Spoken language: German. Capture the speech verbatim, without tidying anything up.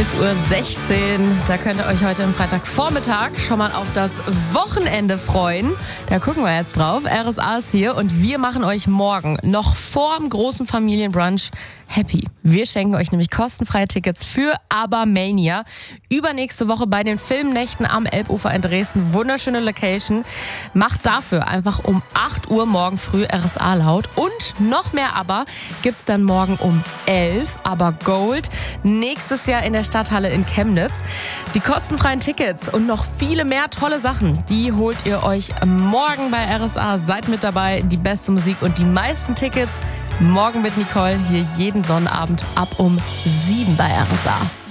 elf Uhr sechzehn. Da könnt ihr euch heute am Freitagvormittag schon mal auf das Wochenende freuen. Da gucken wir jetzt drauf. R S A ist hier und wir machen euch morgen noch vor dem großen Familienbrunch happy. Wir schenken euch nämlich kostenfreie Tickets für ABBA-Mania. Übernächste Woche bei den Filmnächten am Elbufer in Dresden. Wunderschöne Location. Macht dafür einfach um acht Uhr morgen früh R S A laut. Und noch mehr ABBA gibt's dann morgen um elf. ABBA Gold. Nächstes Jahr in der Stadthalle in Chemnitz. Die kostenfreien Tickets und noch viele mehr tolle Sachen, die holt ihr euch morgen bei R S A. Seid mit dabei. Die beste Musik und die meisten Tickets morgen mit Nicole hier jeden Sonnabend ab um sieben bei R S A.